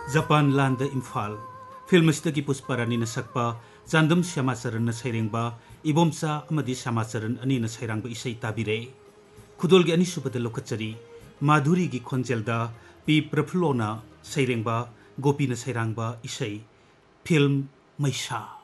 Japan लांद Imphal film की पुष्परानी सकपा चांदम श्यामाचरण सैरेंबा इबोमचा अमदी श्यामाचरण अनि सैरांब इसै ताबिरे खुदोल के अनिसुबद लोकचरी माधुरी की खोंजेलदा पी प्रफुल्लोना सैरेंबा गोपी सैरांबा इसै फिल्म मैसा